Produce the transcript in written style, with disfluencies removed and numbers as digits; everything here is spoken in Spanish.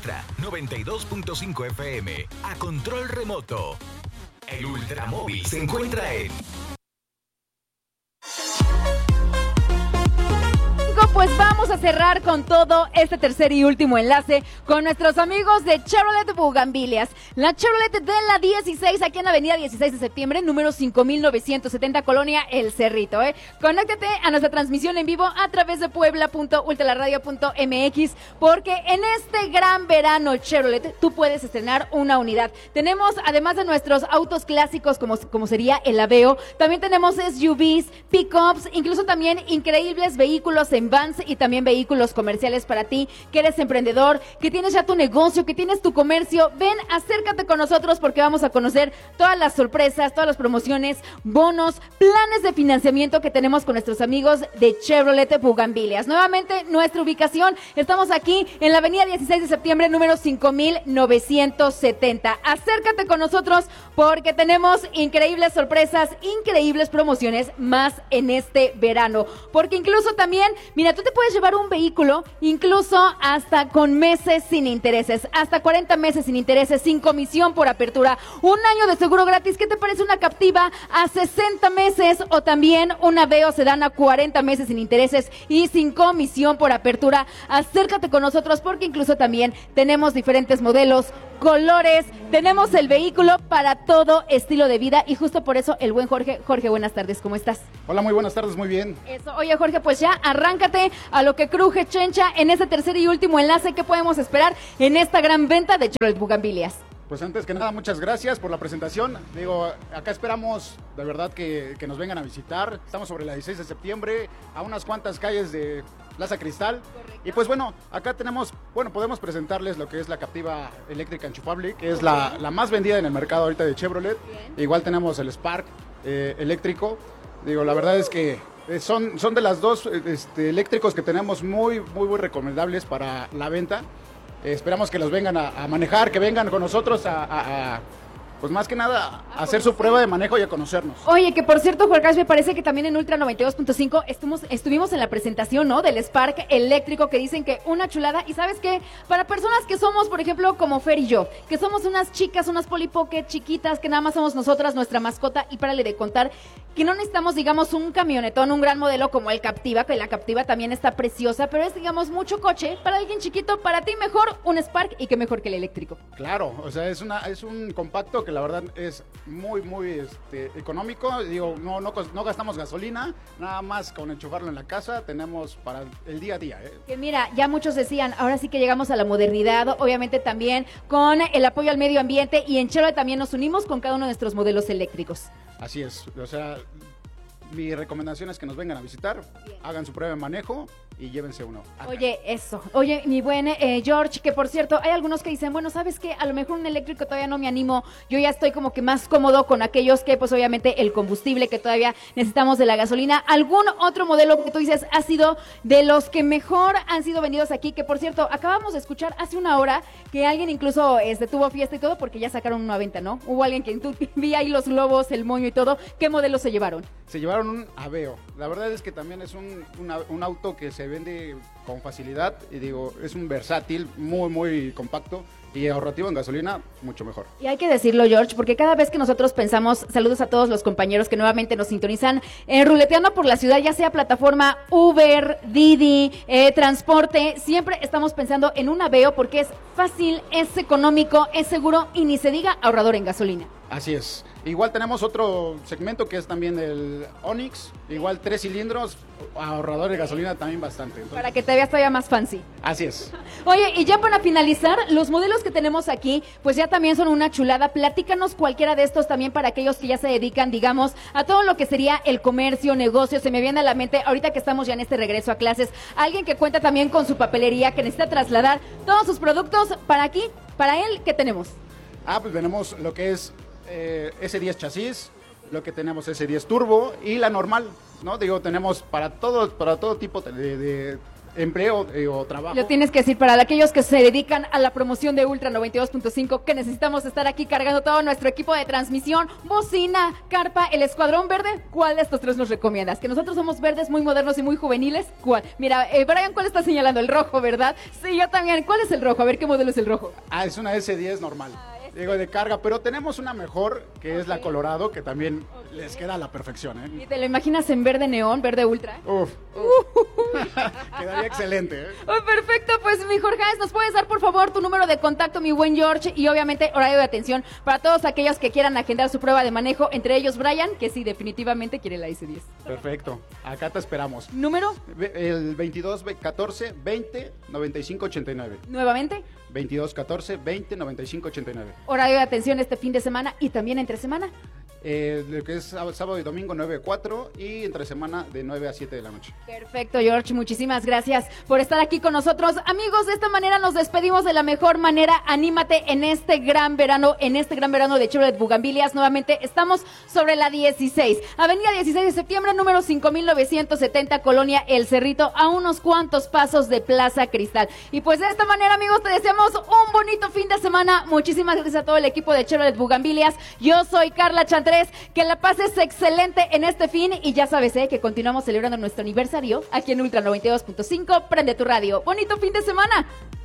Ultra 92.5 FM a control remoto. El Ultramóvil se encuentra en... Pues vamos a cerrar con todo este tercer y último enlace con nuestros amigos de Chevrolet Bugambilias. La Chevrolet de la 16, aquí en la avenida 16 de septiembre, número 5970, Colonia El Cerrito. Conéctate a nuestra transmisión en vivo a través de puebla.ultraradio.mx, porque en este gran verano Chevrolet tú puedes estrenar una unidad. Tenemos, además de nuestros autos clásicos como sería el Aveo, también tenemos SUVs, pickups, incluso también increíbles vehículos en van y también vehículos comerciales para ti, que eres emprendedor, que tienes ya tu negocio, que tienes tu comercio. Ven, acércate con nosotros porque vamos a conocer todas las sorpresas, todas las promociones, bonos, planes de financiamiento que tenemos con nuestros amigos de Chevrolet Bugambilias. Nuevamente, nuestra ubicación, estamos aquí en la avenida 16 de septiembre, número 5970. Acércate con nosotros porque tenemos increíbles sorpresas, increíbles promociones más en este verano, porque incluso también, mira, tú te puedes llevar un vehículo incluso hasta con meses sin intereses, hasta 40 meses sin intereses, sin comisión por apertura, un año de seguro gratis. ¿Qué te parece una Captiva a 60 meses o también una Aveo Sedán a 40 meses sin intereses y sin comisión por apertura? Acércate con nosotros porque incluso también tenemos diferentes modelos, colores, tenemos el vehículo para todo estilo de vida y justo por eso el buen Jorge. Jorge, buenas tardes, ¿cómo estás? Hola, muy buenas tardes, muy bien. Eso, oye Jorge, pues ya arráncate a lo que cruje Chencha en este tercer y último enlace. ¿Qué podemos esperar en esta gran venta de Chevrolet Bugambilias? Pues antes que nada, muchas gracias por la presentación. Digo, acá esperamos de verdad que nos vengan a visitar. Estamos sobre la 16 de septiembre, a unas cuantas calles de Plaza Cristal. Correcto. Y pues bueno, acá tenemos, podemos presentarles lo que es la Captiva eléctrica enchufable, que es la más vendida en el mercado ahorita de Chevrolet. Bien. Igual tenemos el Spark eléctrico. Digo, la verdad es que son de las dos eléctricos que tenemos muy recomendables para la venta. Esperamos que los vengan a manejar, que vengan con nosotros pues más que nada a hacer su prueba de manejo y a conocernos. Oye, que por cierto, Jorge, me parece que también en Ultra 92.5 estuvimos en la presentación, ¿no? Del Spark eléctrico, que dicen que una chulada. Y ¿sabes qué? Para personas que somos, por ejemplo, como Fer y yo, que somos unas chicas, unas Polly Pocket chiquitas, que nada más somos nosotras, nuestra mascota, y párale de contar que no necesitamos, digamos, un camionetón, un gran modelo como el Captiva, que la Captiva también está preciosa, pero es, digamos, mucho coche. Para alguien chiquito, para ti mejor un Spark, y qué mejor que el eléctrico. Claro, o sea, es un compacto que la verdad es muy económico. Digo, no gastamos gasolina, nada más con enchufarlo en la casa tenemos para el día a día. Que mira, ya muchos decían, ahora sí que llegamos a la modernidad, obviamente también con el apoyo al medio ambiente, y en Chevrolet también nos unimos con cada uno de nuestros modelos eléctricos. Así es, o sea, mi recomendación es que nos vengan a visitar, bien, hagan su prueba de manejo y llévense uno. Acá. Oye, eso. Oye, mi buen George, que por cierto, hay algunos que dicen, bueno, ¿sabes qué? A lo mejor un eléctrico todavía no me animo. Yo ya estoy como que más cómodo con aquellos que, pues obviamente, el combustible, que todavía necesitamos de la gasolina. ¿Algún otro modelo que tú dices ha sido de los que mejor han sido vendidos aquí? Que por cierto, acabamos de escuchar hace una hora que alguien incluso tuvo fiesta y todo porque ya sacaron una venta, ¿no? Hubo alguien que tú vi ahí los globos, el moño y todo. ¿Qué modelo se llevaron? Se llevaron un Aveo. La verdad es que también es un auto que se vende con facilidad y digo, es un versátil, muy compacto y ahorrativo en gasolina, mucho mejor. Y hay que decirlo, George, porque cada vez que nosotros pensamos, saludos a todos los compañeros que nuevamente nos sintonizan, ruleteando por la ciudad, ya sea plataforma Uber, Didi, transporte, siempre estamos pensando en un Aveo porque es fácil, es económico, es seguro y ni se diga ahorrador en gasolina. Así es. Igual tenemos otro segmento que es también el Onix, igual 3 cilindros, ahorrador de gasolina también bastante. Entonces, para que te veas todavía más fancy. Así es. Oye, y ya para finalizar, los modelos que tenemos aquí, pues ya también son una chulada. Platícanos cualquiera de estos también para aquellos que ya se dedican, digamos, a todo lo que sería el comercio, negocio. Se me viene a la mente, ahorita que estamos ya en este regreso a clases, alguien que cuenta también con su papelería, que necesita trasladar todos sus productos para aquí, para él, ¿qué tenemos? Pues tenemos lo que es S10 chasis, lo que tenemos S10 turbo y la normal, ¿no? Digo, tenemos para todo tipo de empleo o trabajo. Lo tienes que decir para aquellos que se dedican a la promoción de Ultra 92.5, que necesitamos estar aquí cargando todo nuestro equipo de transmisión, bocina, carpa, el escuadrón verde. ¿Cuál de estos tres nos recomiendas? Que nosotros somos verdes, muy modernos y muy juveniles. ¿Cuál? Mira, Brian, ¿cuál está señalando? El rojo, ¿verdad? Sí, yo también. ¿Cuál es el rojo? A ver, ¿qué modelo es el rojo? Es una S10 normal. Digo, de carga, pero tenemos una mejor, que es la Colorado, que también les queda a la perfección, ¿eh? ¿Y te lo imaginas en verde neón, verde ultra? Uf. Quedaría excelente, ¿eh? Oh, perfecto, pues mi Jorge, ¿nos puedes dar por favor tu número de contacto, mi buen George? Y obviamente horario de atención para todos aquellos que quieran agendar su prueba de manejo, entre ellos Brian, que sí, definitivamente quiere la S10. Perfecto, acá te esperamos. ¿Número? El 22 14 20 95 89. Nuevamente. 22 14 20 95 89. Horario de atención este fin de semana y también entre semana. Lo que es sábado y domingo 9 a 4 y entre semana de 9 a 7 de la noche. Perfecto, George, muchísimas gracias por estar aquí con nosotros. Amigos, de esta manera nos despedimos de la mejor manera. Anímate en este gran verano de Chevrolet Bugambilias. Nuevamente estamos sobre la 16, avenida 16 de septiembre, número 5970, Colonia El Cerrito, a unos cuantos pasos de Plaza Cristal. Y pues de esta manera, amigos, te deseamos un bonito fin de semana. Muchísimas gracias a todo el equipo de Chevrolet Bugambilias. Yo soy Carla Chantrés. Que la pases excelente en este fin y ya sabes que continuamos celebrando nuestro aniversario aquí en Ultra 92.5. Prende tu radio. Bonito fin de semana.